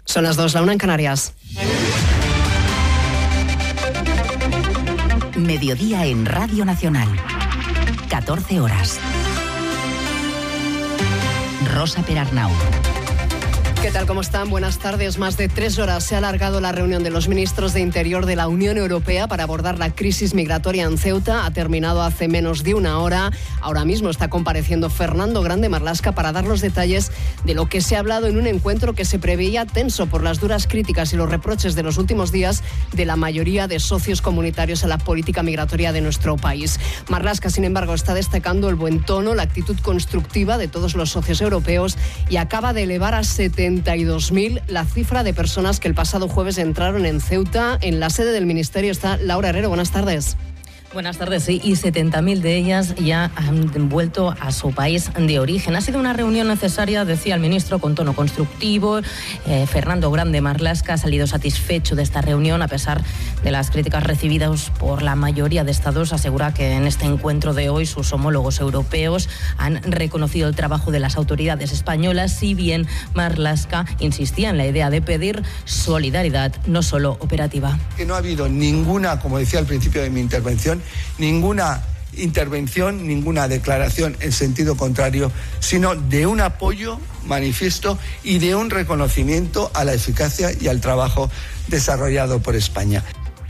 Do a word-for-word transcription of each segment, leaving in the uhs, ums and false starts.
Son las dos, la una en Canarias. Mediodía en Radio Nacional. catorce horas. Rosa Perarnau. ¿Qué tal? ¿Cómo están? Buenas tardes. Más de tres horas se ha alargado la reunión de los ministros de Interior de la Unión Europea para abordar la crisis migratoria en Ceuta. Ha terminado hace menos de una hora. Ahora mismo está compareciendo Fernando Grande Marlaska para dar los detalles de lo que se ha hablado en un encuentro que se preveía tenso por las duras críticas y los reproches de los últimos días de la mayoría de socios comunitarios a la política migratoria de nuestro país. Marlaska, sin embargo, está destacando el buen tono, la actitud constructiva de todos los socios europeos y acaba de elevar a setenta y dos mil la cifra de personas que el pasado jueves entraron en Ceuta. En la sede del Ministerio está Laura Herrero. Buenas tardes. Buenas tardes, sí, y setenta mil de ellas ya han vuelto a su país de origen. Ha sido una reunión necesaria, decía el ministro, con tono constructivo. Eh, Fernando Grande Marlaska ha salido satisfecho de esta reunión, a pesar de las críticas recibidas por la mayoría de estados. Asegura que en este encuentro de hoy sus homólogos europeos han reconocido el trabajo de las autoridades españolas, si bien Marlaska insistía en la idea de pedir solidaridad, no solo operativa. Que no ha habido ninguna, como decía al principio de mi intervención, ninguna intervención, ninguna declaración en sentido contrario, sino de un apoyo manifiesto y de un reconocimiento a la eficacia y al trabajo desarrollado por España.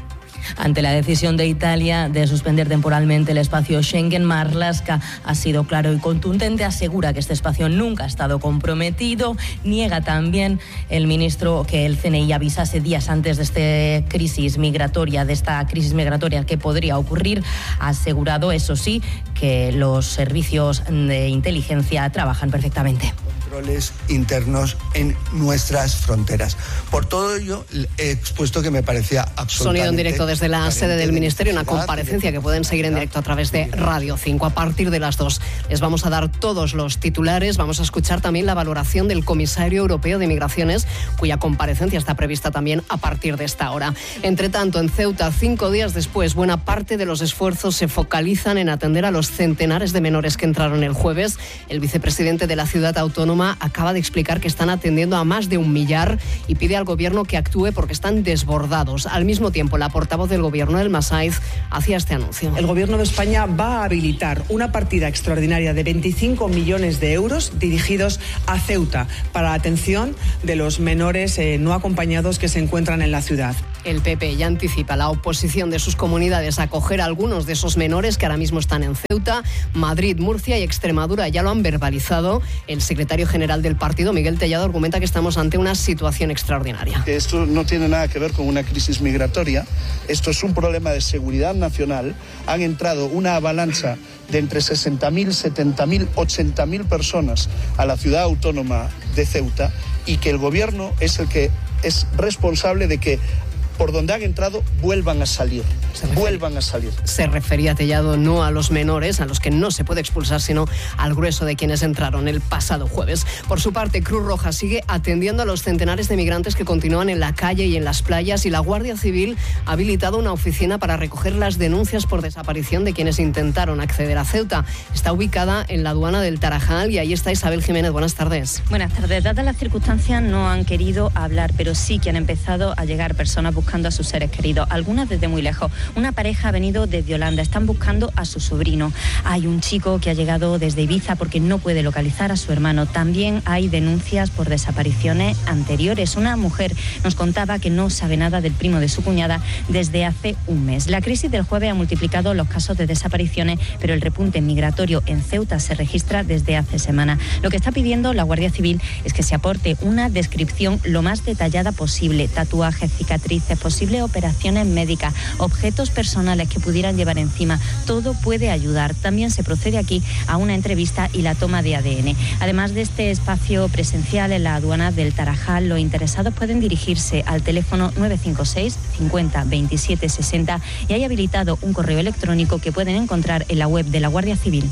Ante la decisión de Italia de suspender temporalmente el espacio Schengen, Marlaska ha sido claro y contundente. Asegura que este espacio nunca ha estado comprometido. Niega también el ministro que el C N I avisase días antes de esta crisis migratoria, de esta crisis migratoria que podría ocurrir. Ha asegurado, eso sí, que los servicios de inteligencia trabajan perfectamente. Controles internos en nuestras fronteras. Por todo ello, he expuesto que me parecía absolutamente... Sonido en directo desde la sede del Ministerio, una comparecencia que pueden seguir en directo a través de Radio cinco. A partir de las dos les vamos a dar todos los titulares. Vamos a escuchar también la valoración del comisario europeo de Migraciones, cuya comparecencia está prevista también a partir de esta hora. Entre tanto, en Ceuta, cinco días después, buena parte de los esfuerzos se focalizan en atender a los centenares de menores que entraron el jueves. El vicepresidente de la ciudad autónoma acaba de explicar que están atendiendo a más de un millar y pide al gobierno que actúe porque están desbordados. Al mismo tiempo, la portavoz del gobierno, El Masaiz, hacía este anuncio. El gobierno de España va a habilitar una partida extraordinaria de veinticinco millones de euros dirigidos a Ceuta para la atención de los menores eh, no acompañados que se encuentran en la ciudad. El P P ya anticipa la oposición de sus comunidades a acoger a algunos de esos menores que ahora mismo están en Ceuta. Madrid, Murcia y Extremadura ya lo han verbalizado. El secretario general del partido, Miguel Tellado, argumenta que estamos ante una situación extraordinaria. Esto no tiene nada que ver con una crisis migratoria, esto es un problema de seguridad nacional. Han entrado una avalancha de entre sesenta mil, setenta mil, ochenta mil personas a la ciudad autónoma de Ceuta y que el gobierno es el que es responsable de que por donde han entrado vuelvan a salir, vuelvan a salir. Se refería Tellado no a los menores, a los que no se puede expulsar, sino al grueso de quienes entraron el pasado jueves. Por su parte, Cruz Roja sigue atendiendo a los centenares de migrantes que continúan en la calle y en las playas, y la Guardia Civil ha habilitado una oficina para recoger las denuncias por desaparición de quienes intentaron acceder a Ceuta. Está ubicada en la aduana del Tarajal y ahí está Isabel Jiménez. Buenas tardes. Buenas tardes. Dadas las circunstancias, no han querido hablar, pero sí que han empezado a llegar personas buscando buscando a sus seres queridos, algunas desde muy lejos. Una pareja ha venido desde Holanda, están buscando a su sobrino. Hay un chico que ha llegado desde Ibiza porque no puede localizar a su hermano. También hay denuncias por desapariciones anteriores. Una mujer nos contaba que no sabe nada del primo de su cuñada desde hace un mes. La crisis del jueves ha multiplicado los casos de desapariciones, pero el repunte migratorio en Ceuta se registra desde hace semanas. Lo que está pidiendo la Guardia Civil es que se aporte una descripción lo más detallada posible: tatuajes, cicatrices, posibles operaciones médicas, objetos personales que pudieran llevar encima. Todo puede ayudar. También se procede aquí a una entrevista y la toma de A D N. Además de este espacio presencial en la aduana del Tarajal, los interesados pueden dirigirse al teléfono nueve cinco seis cincuenta veintisiete sesenta y hay habilitado un correo electrónico que pueden encontrar en la web de la Guardia Civil.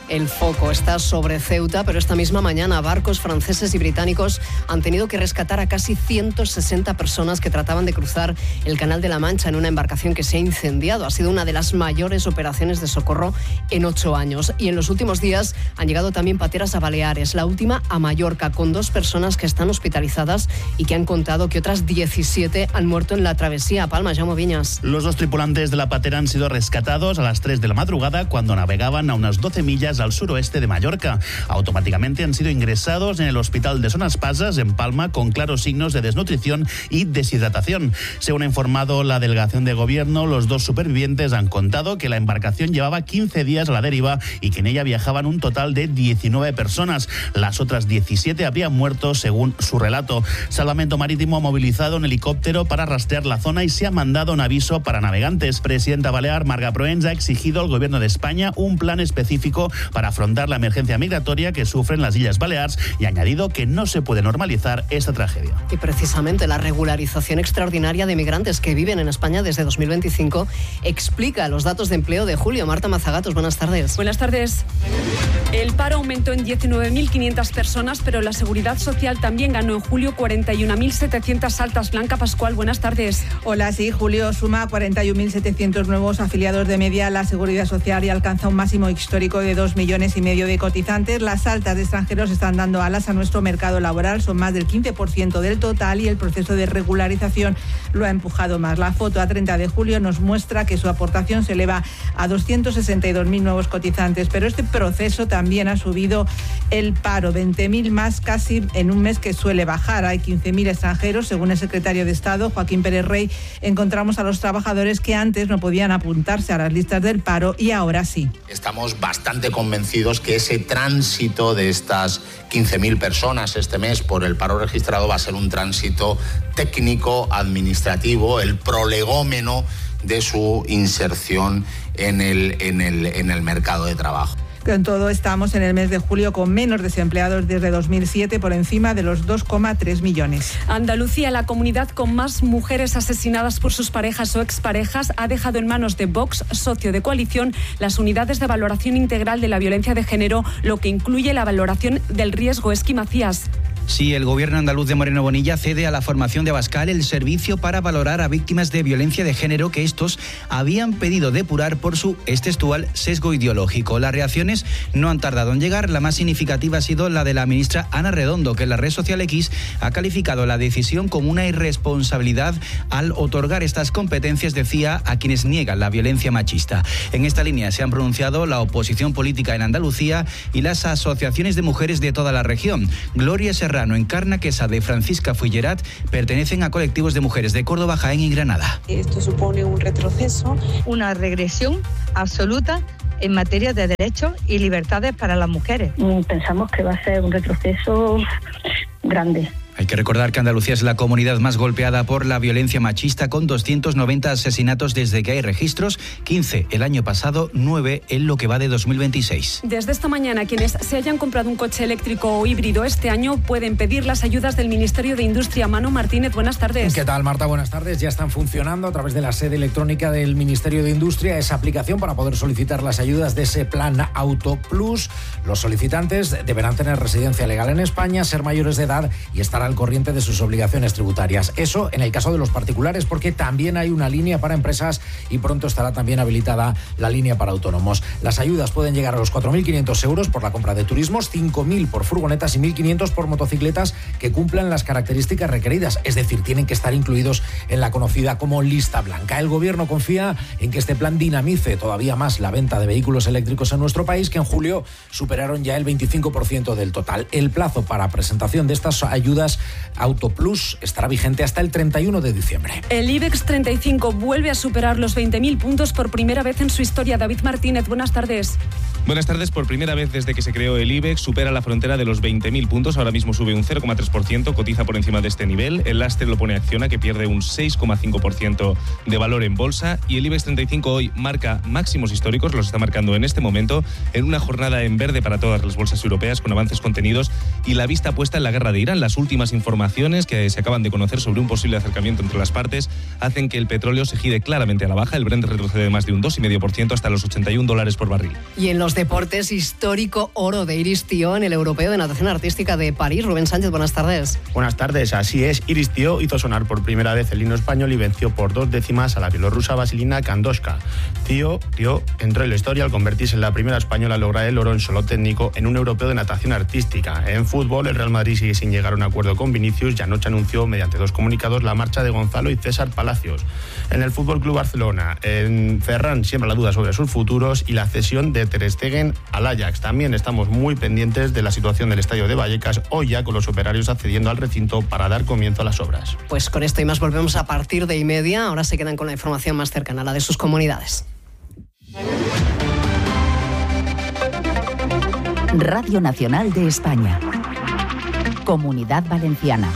el foco está sobre Ceuta, pero esta misma mañana barcos franceses y británicos han tenido que rescatar a casi ciento sesenta personas que trataban de cruzar el Canal de la Mancha en una embarcación que se ha incendiado. Ha sido una de las mayores operaciones de socorro en ocho años. Y en los últimos días han llegado también pateras a Baleares, la última a Mallorca, con dos personas que están hospitalizadas y que han contado que otras diecisiete han muerto en la travesía a Palma. Jaume Viñas. Los dos tripulantes de la patera han sido rescatados a las tres de la madrugada cuando navegaban a unas doce millas al suroeste de Mallorca. Automáticamente han sido ingresados en el hospital de Son Espasas, en Palma, con claros signos de desnutrición y deshidratación. Según ha informado la delegación de gobierno, los dos supervivientes han contado que la embarcación llevaba quince días a la deriva y que en ella viajaban un total de diecinueve personas. Las otras diecisiete habrían muerto, según su relato. Salvamento Marítimo ha movilizado un helicóptero para rastrear la zona y se ha mandado un aviso para navegantes. Presidenta balear Marga Proens ha exigido al gobierno de España un plan específico para afrontar la emergencia migratoria que sufren las Islas Baleares y ha añadido que no se puede normalizar esta tragedia. Y precisamente la regularización extraordinaria de migrantes que viven en España desde dos mil veinticinco explica los datos de empleo de julio. Marta Mazagatos, buenas tardes. Buenas tardes. El paro aumentó en diecinueve mil quinientas personas, pero la Seguridad Social también ganó en julio cuarenta y una mil setecientas altas. Blanca Pascual, buenas tardes. Hola, sí, julio suma cuarenta y un mil setecientos nuevos afiliados de media a la Seguridad Social y alcanza un máximo histórico de dos millones y medio de cotizantes. Las altas de extranjeros están dando alas a nuestro mercado laboral, son más del quince por ciento del total y el proceso de regularización lo ha empujado más. La foto a treinta de julio nos muestra que su aportación se eleva a doscientos sesenta y dos mil nuevos cotizantes, pero este proceso también ha subido el paro, veinte mil más casi en un mes que suele bajar. Hay quince mil extranjeros, según el secretario de Estado, Joaquín Pérez Rey. Encontramos a los trabajadores que antes no podían apuntarse a las listas del paro y ahora sí. Estamos bastante convencidos que ese tránsito de estas quince mil personas este mes por el paro registrado va a ser un tránsito técnico, administrativo, el prolegómeno de su inserción en el, en el, en el mercado de trabajo. Con todo, estamos en el mes de julio con menos desempleados desde dos mil siete, por encima de los dos coma tres millones. Andalucía, la comunidad con más mujeres asesinadas por sus parejas o exparejas, ha dejado en manos de Vox, socio de coalición, las unidades de valoración integral de la violencia de género, lo que incluye la valoración del riesgo. Esqui Macías. Sí, el gobierno andaluz de Moreno Bonilla cede a la formación de Abascal el servicio para valorar a víctimas de violencia de género que estos habían pedido depurar por su, es textual, sesgo ideológico. Las reacciones no han tardado en llegar. La más significativa ha sido la de la ministra Ana Redondo, que en la red social X ha calificado la decisión como una irresponsabilidad al otorgar estas competencias, decía, a quienes niegan la violencia machista. En esta línea se han pronunciado la oposición política en Andalucía y las asociaciones de mujeres de toda la región. Gloria Serrano, Encarna Quesada y Francisca Fullerat pertenecen a colectivos de mujeres de Córdoba, Jaén y Granada. Esto supone un retroceso, una regresión absoluta en materia de derechos y libertades para las mujeres. Pensamos que va a ser un retroceso grande. Hay que recordar que Andalucía es la comunidad más golpeada por la violencia machista, con doscientos noventa asesinatos desde que hay registros, quince el año pasado, nueve en lo que va de dos mil veintiséis. Desde esta mañana, quienes se hayan comprado un coche eléctrico o híbrido este año pueden pedir las ayudas del Ministerio de Industria. Manu Martínez, buenas tardes. ¿Qué tal, Marta? Buenas tardes. Ya están funcionando a través de la sede electrónica del Ministerio de Industria esa aplicación para poder solicitar las ayudas de ese plan Auto Plus. Los solicitantes deberán tener residencia legal en España, ser mayores de edad y estar al corriente de sus obligaciones tributarias. Eso en el caso de los particulares, porque también hay una línea para empresas y pronto estará también habilitada la línea para autónomos. Las ayudas pueden llegar a los cuatro mil quinientos euros por la compra de turismos, cinco mil por furgonetas y mil quinientos por motocicletas que cumplan las características requeridas. Es decir, tienen que estar incluidos en la conocida como lista blanca. El gobierno confía en que este plan dinamice todavía más la venta de vehículos eléctricos en nuestro país, que en julio superaron ya el veinticinco por ciento del total. El plazo para presentación de estas ayudas Auto Plus estará vigente hasta el treinta y uno de diciembre. El IBEX treinta y cinco vuelve a superar los veinte mil puntos por primera vez en su historia. David Martínez, buenas tardes. Buenas tardes. Por primera vez desde que se creó el IBEX supera la frontera de los veinte mil puntos. Ahora mismo sube un cero coma tres por ciento, cotiza por encima de este nivel. El lastre lo pone Acciona, que pierde un seis coma cinco por ciento de valor en bolsa. Y el IBEX treinta y cinco hoy marca máximos históricos, los está marcando en este momento, en una jornada en verde para todas las bolsas europeas, con avances contenidos y la vista puesta en la guerra de Irán. Las últimas informaciones que se acaban de conocer sobre un posible acercamiento entre las partes hacen que el petróleo se gire claramente a la baja. El Brent retrocede más de un dos coma cinco por ciento hasta los ochenta y un dólares por barril. Y en los deportes, histórico oro de Iris Tió en el Europeo de Natación Artística de París. Rubén Sánchez, buenas tardes. Buenas tardes, así es. Iris Tió hizo sonar por primera vez el himno español y venció por dos décimas a la bielorrusa Vasilina Kandoshka. Tió, Tió entró en la historia al convertirse en la primera española a lograr el oro en solo técnico en un Europeo de Natación Artística. En fútbol, el Real Madrid sigue sin llegar a un acuerdo con Vinicius y anoche anunció mediante dos comunicados la marcha de Gonzalo y César Palacios. En el Fútbol Club Barcelona, en Ferran siembra la duda sobre sus futuros y la cesión de Ter Stegen al Ajax. También estamos muy pendientes de la situación del estadio de Vallecas, hoy ya con los operarios accediendo al recinto para dar comienzo a las obras. Pues con esto y más volvemos a partir de y media. Ahora se quedan con la información más cercana, la de sus comunidades. Radio Nacional de España. Comunidad Valenciana.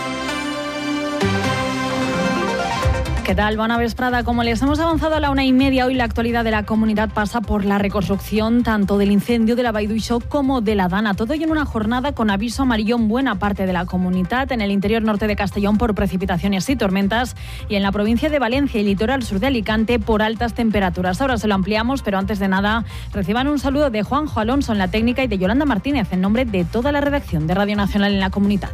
¿Qué tal? Bona vesprada. Como les hemos avanzado a la una y media, hoy la actualidad de la comunidad pasa por la reconstrucción tanto del incendio de la Vall d'Uixó como de la Dana. Todo ello en una jornada con aviso amarillo en buena parte de la comunidad, en el interior norte de Castellón por precipitaciones y tormentas y en la provincia de Valencia y litoral sur de Alicante por altas temperaturas. Ahora se lo ampliamos, pero antes de nada reciban un saludo de Juanjo Alonso en la técnica y de Yolanda Martínez en nombre de toda la redacción de Radio Nacional en la comunidad.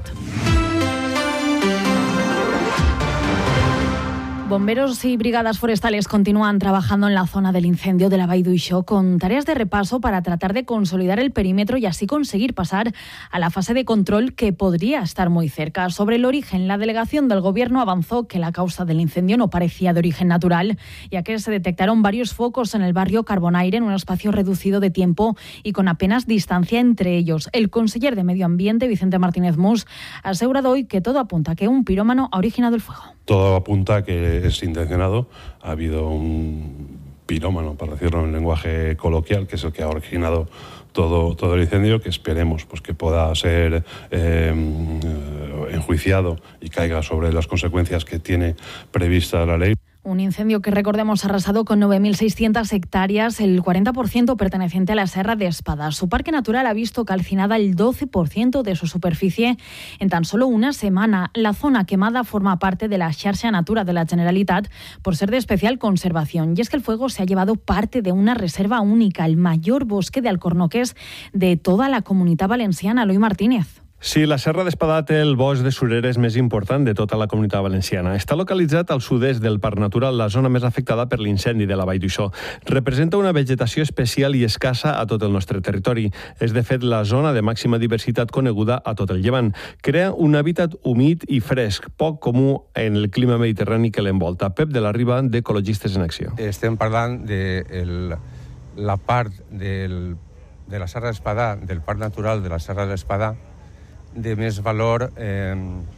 Bomberos y brigadas forestales continúan trabajando en la zona del incendio de la Vall d'Uixó con tareas de repaso para tratar de consolidar el perímetro y así conseguir pasar a la fase de control que podría estar muy cerca. Sobre el origen, la delegación del Gobierno avanzó que la causa del incendio no parecía de origen natural, ya que se detectaron varios focos en el barrio Carbonaire en un espacio reducido de tiempo y con apenas distancia entre ellos. El conseller de Medio Ambiente, Vicente Martínez Mus, ha asegurado hoy que todo apunta a que un pirómano ha originado el fuego. Todo apunta a que es intencionado. Ha habido un pirómano, para decirlo en lenguaje coloquial, que es el que ha originado todo, todo el incendio, que esperemos pues, que pueda ser eh, enjuiciado y caiga sobre las consecuencias que tiene prevista la ley. Un incendio que, recordemos, ha arrasado con nueve mil seiscientas hectáreas, el cuarenta por ciento perteneciente a la Serra de Espada. Su parque natural ha visto calcinada el doce por ciento de su superficie en tan solo una semana. La zona quemada forma parte de la Xarxa Natura de la Generalitat por ser de especial conservación. Y es que el fuego se ha llevado parte de una reserva única, el mayor bosque de alcornoques de toda la Comunitat Valenciana. Eloi Martínez. Sí, la Serra d'Espadà té el bosc de sureres més important de tota la Comunitat Valenciana. Està localitzat al sud-est del Parc Natural, la zona més afectada per l'incendi de la Vall d'Uixó. Representa una vegetació especial i escassa a tot el nostre territori. És, de fet, la zona de màxima diversitat coneguda a tot el Llevant. Crea un hàbitat humit i fresc, poc comú en el clima mediterrani que l'envolta. Pep de la Riba, d'Ecologistes en Acció. Estem parlant de el, la part del, de la Serra d'Espadà, del Parc Natural de la Serra d'Espadà, de més valor eh,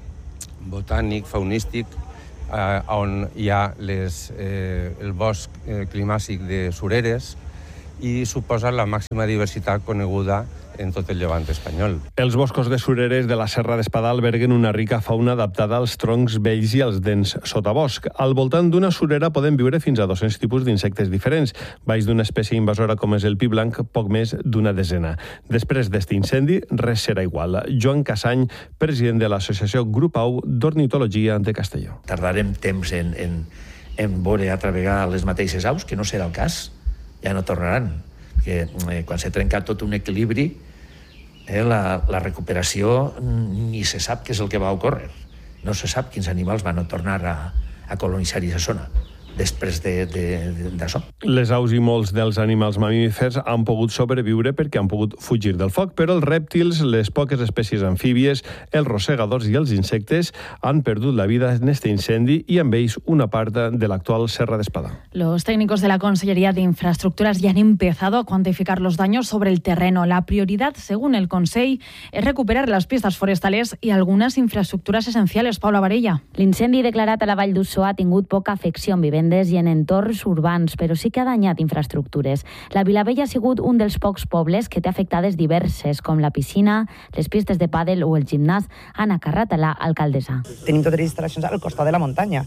botànic, faunístic, eh, on hi ha les, eh, el bosc eh, climàtic de sureres i suposa la màxima diversitat coneguda en tot el llevant espanyol. Els boscos de sureres de la Serra d'Espadà alberguen una rica fauna adaptada als troncs vells i als dents sotabosc. Al voltant d'una surera poden viure fins a dos-cents tipus d'insectes diferents. Baix d'una espècie invasora com és el pi blanc, poc més d'una desena. Després d'este incendi, res serà igual. Joan Casany, president de l'associació Grup Au d'Ornitologia de Castelló. Tardarem temps en, en, en veure altra vegada les mateixes aus, que no serà el cas. Ja no tornaran. Perquè eh, quan s'ha trencat tot un equilibri, Eh, la, la recuperació ni se sap què és el que va ocórrer. No se sap quins animals van a tornar a, a colonitzar aquesta zona després d'això. De, Les aus i molts dels animals mamífers han pogut sobreviure perquè han pogut fugir del foc, però els rèptils, les poques espècies amfíbies, els rosegadors i els insectes han perdut la vida en este incendi i amb ells una part de l'actual Serra d'Espadà. Los técnicos de la Consellería de Infraestructuras ya han empezado a cuantificar los daños sobre el terreno. La prioridad, según el Consell, es recuperar las pistas forestales y algunas infraestructuras esenciales. Paula Varella. L'incendi declarat a la Vall d'Uixó ha tingut poca afecció en vivendes i en entorns urbans, però sí que ha danyat infraestructures. La Vilavella ha sigut un dels pocs pobles que té afectades diverses, com la piscina, les pistes de pàdel o el gimnàs. Anna Carratala, alcaldessa. Tenim totes les instal·lacions al costat de la muntanya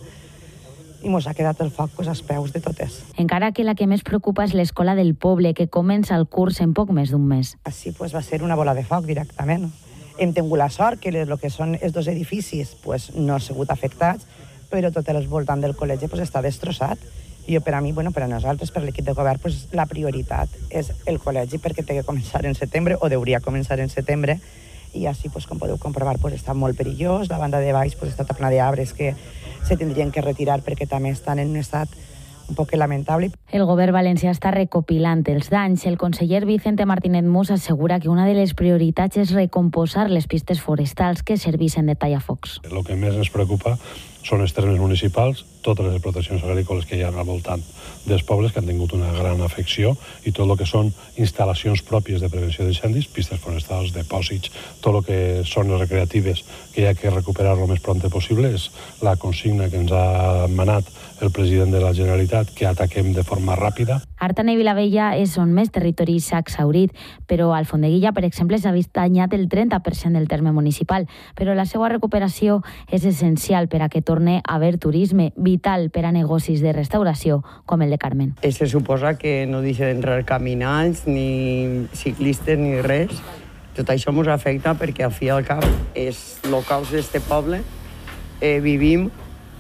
i mos ha quedat el foc pues, als peus de totes. Encara que la que més preocupa és l'escola del poble, que comença el curs en poc més d'un mes. Així pues, va ser una bola de foc directament. Hem tingut la sort que el que són els dos edificis pues, no han sigut afectats, però tot el voltant del col·legi pues, està destrossat I jo, per a mi, bueno, per a nosaltres, per l'equip de govern, pues, la prioritat és el col·legi perquè té que començar en setembre, o hauria començar en setembre, i així, pues, com podeu comprovar, pues, està molt perillós, la banda de baix pues, està plena d'arbres que se tindrien que retirar perquè també estan en un estat un poc lamentable. El govern valencià està recopilant els danys. El conseller Vicente Martínez Mus assegura que una de les prioritats és recomposar les pistes forestals que serveixen de tallafocs. El que més ens preocupa són els termes municipals, totes les explotacions agrícoles que hi ha al voltant dels pobles que han tingut una gran afecció i tot el que són instal·lacions pròpies de prevenció d'incendis, pistes forestals, depòsits, tot el que són les recreatives que hi ha que recuperar el més pront possible. És la consigna que ens ha manat el president de la Generalitat, que ataquem de forma ràpida. Artana i Vilavella és on més territori s'ha exhaurit, però al Fondeguilla, per exemple, s'ha vist danyat el trenta per cent del terme municipal, però la seva recuperació és essencial per a que torne a haver turisme, vital per a negocis de restauració, com el de Carmen. Se suposa que no deixa d'entrar caminants, ni ciclistes, ni res. Tot això ens afecta perquè, al fi i al cap, és el caos d'este poble. Eh, vivim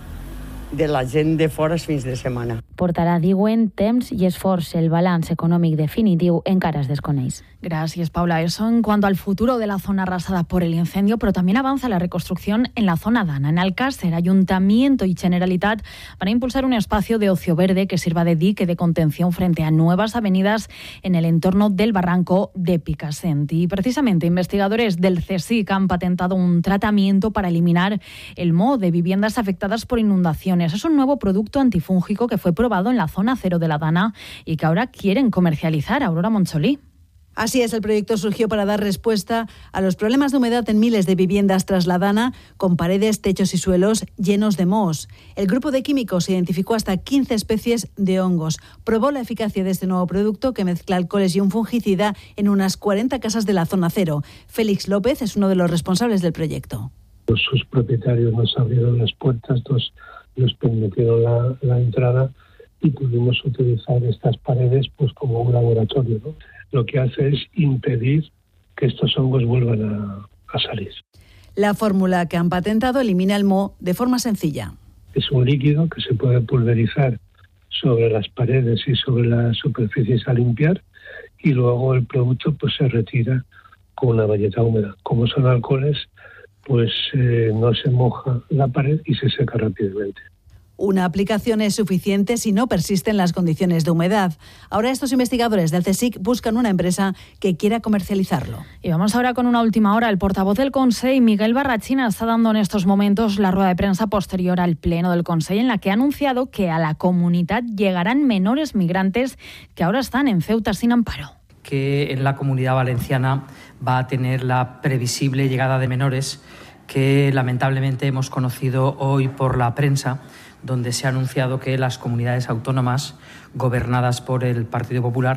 de la gent de fora fins de setmana. Portarà, diuen, temps i esforç. El balanç econòmic definitiu encara es desconeix. Gracias, Paula. Eso en cuanto al futuro de la zona arrasada por el incendio, pero también avanza la reconstrucción en la zona Dana. En Alcácer, Ayuntamiento y Generalitat van a impulsar un espacio de ocio verde que sirva de dique de contención frente a nuevas avenidas en el entorno del barranco de Picassent. Y precisamente investigadores del CSIC han patentado un tratamiento para eliminar el moho de viviendas afectadas por inundaciones. Es un nuevo producto antifúngico que fue probado en la zona cero de la Dana y que ahora quieren comercializar. Aurora Moncholí. Así es, el proyecto surgió para dar respuesta a los problemas de humedad en miles de viviendas tras la Dana, con paredes, techos y suelos llenos de mohos. El grupo de químicos identificó hasta quince especies de hongos. Probó la eficacia de este nuevo producto que mezcla alcoholes y un fungicida en unas cuarenta casas de la zona cero. Félix López es uno de los responsables del proyecto. Sus propietarios nos abrieron las puertas, nos, nos permitieron la, la entrada y pudimos utilizar estas paredes pues como un laboratorio, ¿no? Lo que hace es impedir que estos hongos vuelvan a, a salir. La fórmula que han patentado elimina el moho de forma sencilla. Es un líquido que se puede pulverizar sobre las paredes y sobre las superficies a limpiar y luego el producto pues se retira con una valleta húmeda. Como son alcoholes, pues eh, no se moja la pared y se seca rápidamente. Una aplicación es suficiente si no persisten las condiciones de humedad. Ahora estos investigadores del CSIC buscan una empresa que quiera comercializarlo. Y vamos ahora con una última hora. El portavoz del Consell, Miguel Barrachina, está dando en estos momentos la rueda de prensa posterior al pleno del Consell, en la que ha anunciado que a la comunidad llegarán menores migrantes que ahora están en Ceuta sin amparo. Que en la Comunidad Valenciana va a tener la previsible llegada de menores que lamentablemente hemos conocido hoy por la prensa, donde se ha anunciado que las comunidades autónomas gobernadas por el Partido Popular.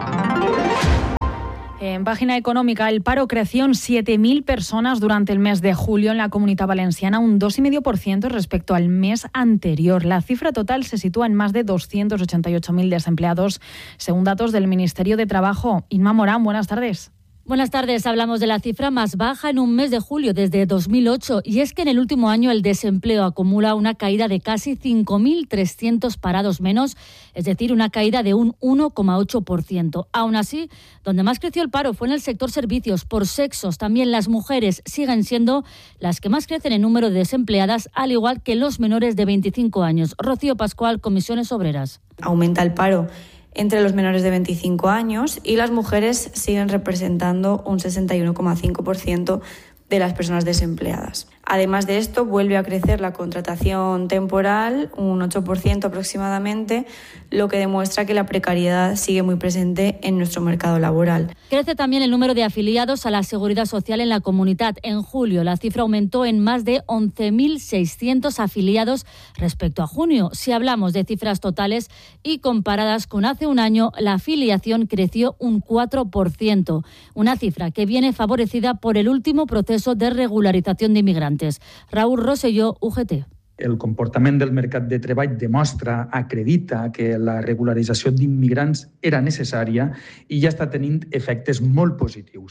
En página económica, el paro creció en siete mil personas durante el mes de julio en la Comunidad Valenciana, un dos coma cinco por ciento respecto al mes anterior. La cifra total se sitúa en más de doscientos ochenta y ocho mil desempleados, según datos del Ministerio de Trabajo. Inma Morán, buenas tardes. Buenas tardes. Hablamos de la cifra más baja en un mes de julio desde dos mil ocho y es que en el último año el desempleo acumula una caída de casi cinco mil trescientos parados menos, es decir, una caída de un uno coma ocho por ciento. Aún así, donde más creció el paro fue en el sector servicios. Por sexos, también las mujeres siguen siendo las que más crecen en número de desempleadas, al igual que los menores de veinticinco años. Rocío Pascual, Comisiones Obreras. Aumenta el paro entre los menores de veinticinco años y las mujeres siguen representando un sesenta y uno coma cinco por ciento de las personas desempleadas. Además de esto, vuelve a crecer la contratación temporal, un ocho por ciento aproximadamente, lo que demuestra que la precariedad sigue muy presente en nuestro mercado laboral. Crece también el número de afiliados a la Seguridad Social en la comunidad. En julio, la cifra aumentó en más de once mil seiscientos afiliados respecto a junio. Si hablamos de cifras totales y comparadas con hace un año, la afiliación creció un cuatro por ciento, una cifra que viene favorecida por el último proceso de regularización de inmigrantes. Raúl Rosselló, U G T. El comportament del mercat de treball demostra, acredita que la regularització d'immigrants era necessària i ja està tenint efectes molt positius.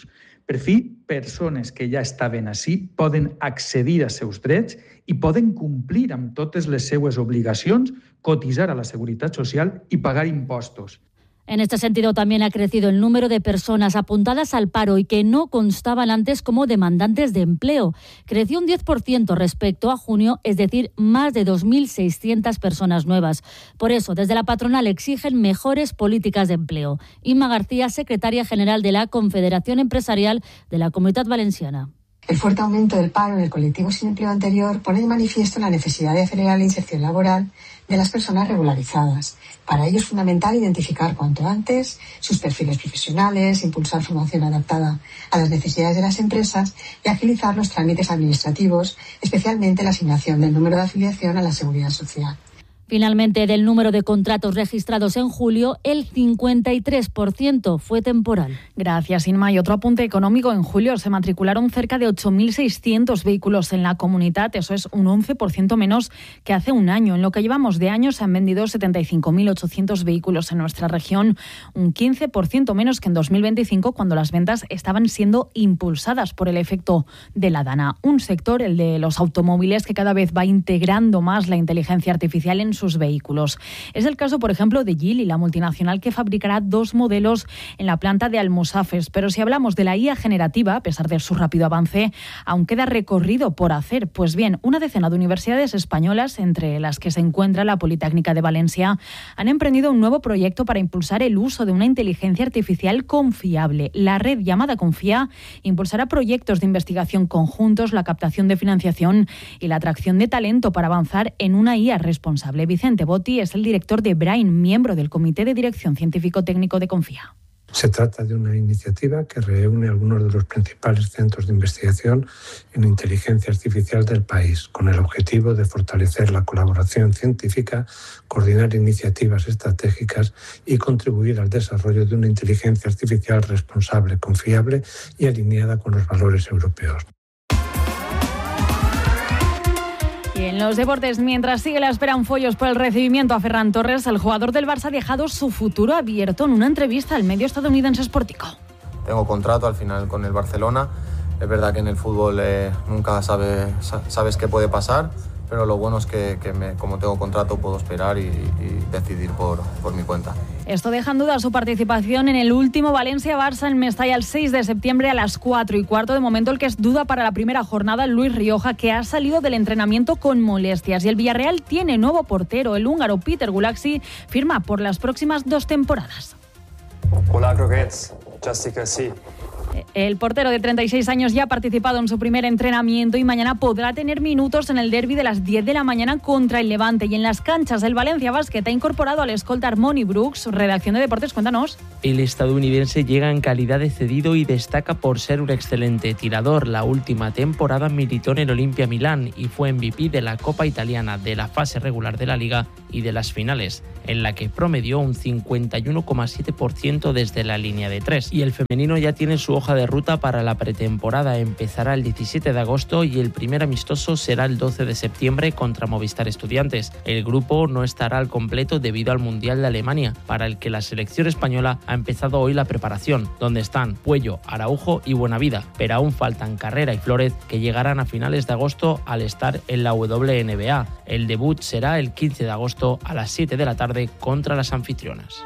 Per fi, persones que ja estaven ací poden accedir als seus drets i poden complir amb totes les seues obligacions, cotitzar a la Seguretat Social i pagar impostos. En este sentido, también ha crecido el número de personas apuntadas al paro y que no constaban antes como demandantes de empleo. Creció un diez por ciento respecto a junio, es decir, más de dos mil seiscientas personas nuevas. Por eso, desde la patronal exigen mejores políticas de empleo. Inma García, secretaria general de la Confederación Empresarial de la Comunitat Valenciana. El fuerte aumento del paro en el colectivo sin empleo anterior pone de manifiesto la necesidad de acelerar la inserción laboral de las personas regularizadas. Para ello es fundamental identificar cuanto antes sus perfiles profesionales, impulsar formación adaptada a las necesidades de las empresas y agilizar los trámites administrativos, especialmente la asignación del número de afiliación a la Seguridad Social. Finalmente, del número de contratos registrados en julio, el cincuenta y tres por ciento fue temporal. Gracias, Inma. Y otro apunte económico. En julio se matricularon cerca de ocho mil seiscientos vehículos en la comunidad. Eso es un once por ciento menos que hace un año. En lo que llevamos de año se han vendido setenta y cinco mil ochocientos vehículos en nuestra región, un quince por ciento menos que en dos mil veinticinco, cuando las ventas estaban siendo impulsadas por el efecto de la DANA. Un sector, el de los automóviles, que cada vez va integrando más la inteligencia artificial en sus vehículos. Es el caso, por ejemplo, de Geely, la multinacional que fabricará dos modelos en la planta de Almusafes. Pero si hablamos de la I A generativa, a pesar de su rápido avance, aún queda recorrido por hacer. Pues bien, una decena de universidades españolas, entre las que se encuentra la Politécnica de Valencia, han emprendido un nuevo proyecto para impulsar el uso de una inteligencia artificial confiable. La red llamada Confía impulsará proyectos de investigación conjuntos, la captación de financiación y la atracción de talento para avanzar en una I A responsable. Vicente Botti es el director de Brain, miembro del Comité de Dirección Científico-Técnico de Confía. Se trata de una iniciativa que reúne algunos de los principales centros de investigación en inteligencia artificial del país, con el objetivo de fortalecer la colaboración científica, coordinar iniciativas estratégicas y contribuir al desarrollo de una inteligencia artificial responsable, confiable y alineada con los valores europeos. Y en los deportes, mientras sigue la espera en follos por el recibimiento a Ferran Torres, el jugador del Barça ha dejado su futuro abierto en una entrevista al medio estadounidense Sportico. Tengo contrato al final con el Barcelona. Es verdad que en el fútbol eh, nunca sabe, sabes qué puede pasar, pero lo bueno es que, que me, como tengo contrato puedo esperar y, y decidir por, por mi cuenta. Esto deja en duda su participación en el último Valencia-Barça en Mestalla el seis de septiembre a las cuatro y cuarto. De momento el que es duda para la primera jornada, Luis Rioja, que ha salido del entrenamiento con molestias. Y el Villarreal tiene nuevo portero. El húngaro Peter Gulaxi firma por las próximas dos temporadas. Hola, croquets. Jessica, sí. El portero de treinta y seis años ya ha participado en su primer entrenamiento y mañana podrá tener minutos en el derbi de las diez de la mañana contra el Levante. Y en las canchas, el Valencia Basket ha incorporado al escolta Armoni Brooks. Redacción de Deportes, cuéntanos. El estadounidense llega en calidad de cedido y destaca por ser un excelente tirador. La última temporada militó en el Olimpia Milán y fue M V P de la Copa Italiana, de la fase regular de la Liga y de las finales, en la que promedió un cincuenta y uno coma siete por ciento desde la línea de tres. Y el femenino ya tiene su hoja de ruta para la pretemporada. Empezará el diecisiete de agosto y el primer amistoso será el doce de septiembre contra Movistar Estudiantes. El grupo no estará al completo debido al Mundial de Alemania, para el que la selección española ha empezado hoy la preparación, donde están Puello, Araujo y Buenavida, pero aún faltan Carrera y Flórez, que llegarán a finales de agosto al estar en la W N B A. El debut será el quince de agosto a las siete de la tarde contra las anfitrionas.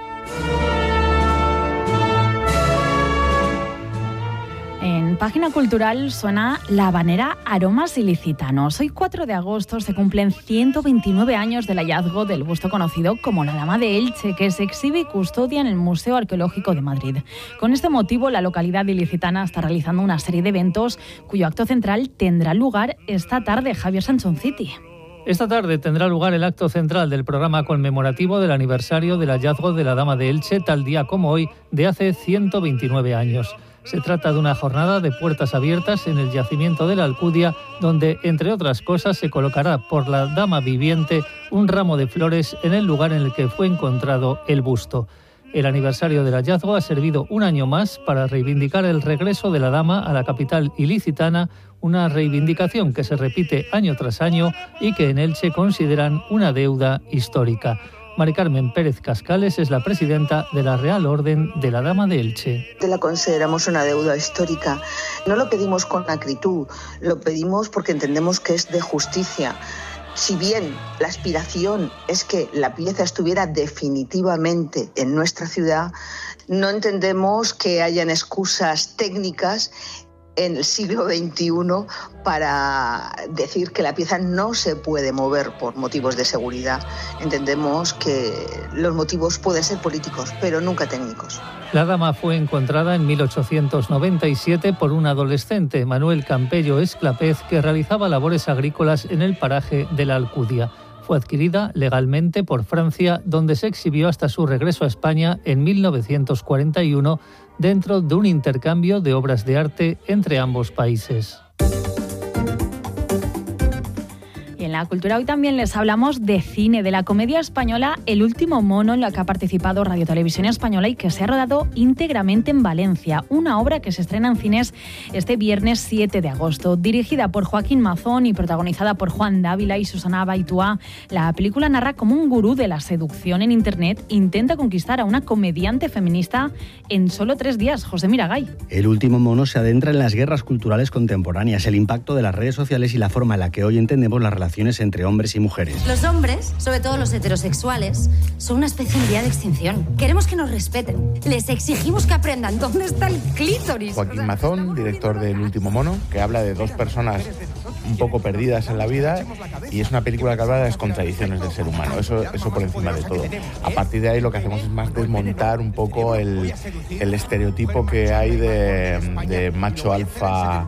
En Página Cultural suena La Habanera Aromas Ilicitanos. Hoy, cuatro de agosto, se cumplen ciento veintinueve años del hallazgo del busto conocido como la Dama de Elche, que se exhibe y custodia en el Museo Arqueológico de Madrid. Con este motivo, la localidad ilicitana está realizando una serie de eventos cuyo acto central tendrá lugar esta tarde. Javier Sanchonciti. Esta tarde tendrá lugar el acto central del programa conmemorativo del aniversario del hallazgo de la Dama de Elche, tal día como hoy, de hace ciento veintinueve años. Se trata de una jornada de puertas abiertas en el yacimiento de la Alcudia, donde, entre otras cosas, se colocará por la dama viviente un ramo de flores en el lugar en el que fue encontrado el busto. El aniversario del hallazgo ha servido un año más para reivindicar el regreso de la dama a la capital ilicitana, una reivindicación que se repite año tras año y que en Elche consideran una deuda histórica. Mari Carmen Pérez Cascales es la presidenta de la Real Orden de la Dama de Elche. La consideramos una deuda histórica. No lo pedimos con acritud, lo pedimos porque entendemos que es de justicia. Si bien la aspiración es que la pieza estuviera definitivamente en nuestra ciudad, no entendemos que hayan excusas técnicas en el siglo veintiuno para decir que la pieza no se puede mover por motivos de seguridad. Entendemos que los motivos pueden ser políticos, pero nunca técnicos. La dama fue encontrada en mil ochocientos noventa y siete por un adolescente, Manuel Campello Esclapez, que realizaba labores agrícolas en el paraje de la Alcudia. Fue adquirida legalmente por Francia, donde se exhibió hasta su regreso a España en mil novecientos cuarenta y uno, dentro de un intercambio de obras de arte entre ambos países. Y en la cultura hoy también les hablamos de cine, de la comedia española El último mono, en la que ha participado Radio Televisión Española y que se ha rodado íntegramente en Valencia, una obra que se estrena en cines este viernes siete de agosto. Dirigida por Joaquín Mazón y protagonizada por Juan Dávila y Susana Baituá, la película narra cómo un gurú de la seducción en Internet intenta conquistar a una comediante feminista en solo tres días. José Miragay. El último mono se adentra en las guerras culturales contemporáneas, el impacto de las redes sociales y la forma en la que hoy entendemos las relaciones entre hombres y mujeres. Los hombres, sobre todo los heterosexuales, son una especie en vía de extinción. Queremos que nos respeten. Les exigimos que aprendan dónde está el clítoris. Joaquín Mazón, director del Último mono, que habla de dos personas un poco perdidas en la vida, y es una película que habla de las contradicciones del ser humano. Eso, eso por encima de todo. A partir de ahí lo que hacemos es más desmontar un poco el, el estereotipo que hay de, de macho alfa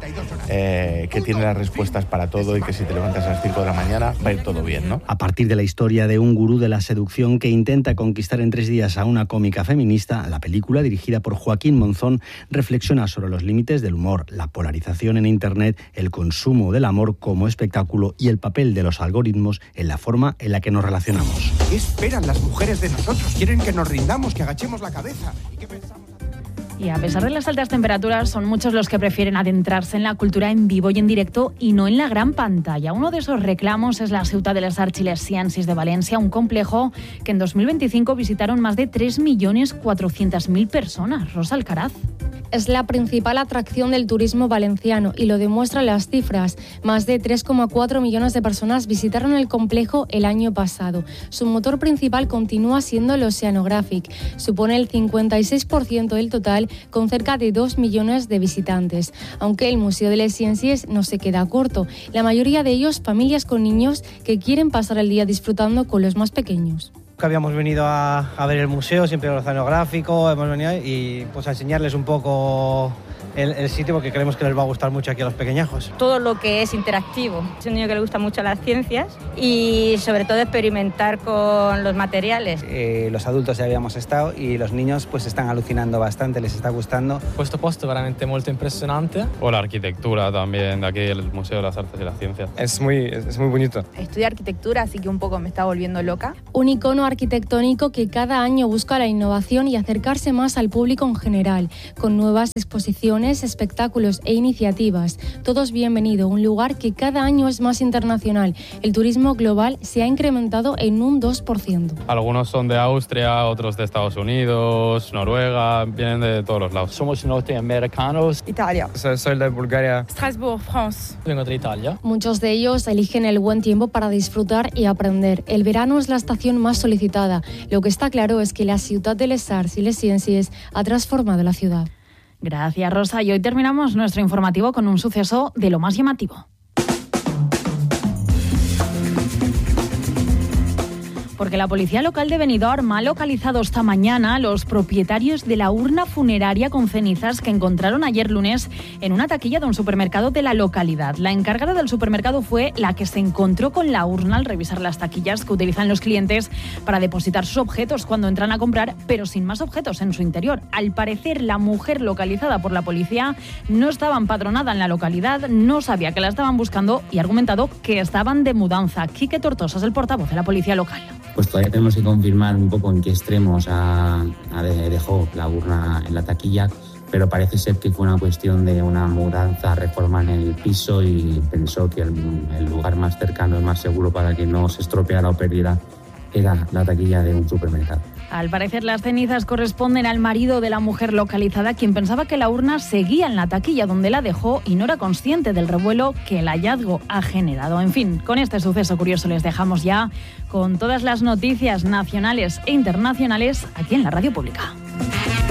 eh, que tiene las respuestas para todo y que si te levantas a las cinco de la mañana va a ir todo bien, ¿no? A partir de la historia de un gurú de la seducción que intenta conquistar en tres días a una cómica feminista, la película, dirigida por Joaquín Monzón, reflexiona sobre los límites del humor, la polarización en Internet, el consumo del amor como espectáculo y el papel de los algoritmos en la forma en la que nos relacionamos. ¿Qué esperan las mujeres de nosotros? Quieren que nos rindamos, que agachemos la cabeza. ¿Y qué pensamos? Y a pesar de las altas temperaturas, son muchos los que prefieren adentrarse en la cultura en vivo y en directo y no en la gran pantalla. Uno de esos reclamos es la Ciutat de les Arts i les Ciències de Valencia, un complejo que en dos mil veinticinco visitaron más de tres millones cuatrocientas mil personas. Rosa Alcaraz. Es la principal atracción del turismo valenciano y lo demuestran las cifras. Más de tres coma cuatro millones de personas visitaron el complejo el año pasado. Su motor principal continúa siendo el Oceanographic. Supone el cincuenta y seis por ciento del total, con cerca de dos millones de visitantes. Aunque el Museo de les Ciències no se queda corto. La mayoría de ellos familias con niños que quieren pasar el día disfrutando con los más pequeños. Que habíamos venido a, a ver el museo, siempre el oceanográfico, hemos venido y pues a enseñarles un poco el, el sitio porque creemos que les va a gustar mucho aquí a los pequeñajos. Todo lo que es interactivo. Es un niño que le gusta mucho las ciencias y sobre todo experimentar con los materiales. Eh, los adultos ya habíamos estado y los niños pues están alucinando bastante, les está gustando. Questo posto è veramente molto impresionante. O la arquitectura también de aquí, el Museo de las Artes y las Ciencias. Es muy, es muy bonito. Estudié arquitectura, así que un poco me está volviendo loca. Un icono arquitectónico que cada año busca la innovación y acercarse más al público en general, con nuevas exposiciones, espectáculos e iniciativas. Todos bienvenido, un lugar que cada año es más internacional. El turismo global se ha incrementado en un dos por ciento. Algunos son de Austria, otros de Estados Unidos, Noruega, vienen de todos los lados. Somos norteamericanos. Italia. Soy de Bulgaria. Strasbourg, France. Vengo de Italia. Muchos de ellos eligen el buen tiempo para disfrutar y aprender. El verano es la estación más solicitada. Lo que está claro es que la Ciutat de les Arts i les Ciències ha transformado la ciudad. Gracias, Rosa. Y hoy terminamos nuestro informativo con un suceso de lo más llamativo. Porque la policía local de Benidorm ha localizado esta mañana a los propietarios de la urna funeraria con cenizas que encontraron ayer lunes en una taquilla de un supermercado de la localidad. La encargada del supermercado fue la que se encontró con la urna al revisar las taquillas que utilizan los clientes para depositar sus objetos cuando entran a comprar, pero sin más objetos en su interior. Al parecer, la mujer localizada por la policía no estaba empadronada en la localidad, no sabía que la estaban buscando y ha argumentado que estaban de mudanza. Quique Tortosa es el portavoz de la policía local. Pues todavía tenemos que confirmar un poco en qué extremos ha, ha dejó la urna en la taquilla, pero parece ser que fue una cuestión de una mudanza, reforma en el piso y pensó que el, el lugar más cercano y más seguro para que no se estropeara o perdiera era la taquilla de un supermercado. Al parecer, las cenizas corresponden al marido de la mujer localizada, quien pensaba que la urna seguía en la taquilla donde la dejó y no era consciente del revuelo que el hallazgo ha generado. En fin, con este suceso curioso les dejamos ya con todas las noticias nacionales e internacionales aquí en la Radio Pública.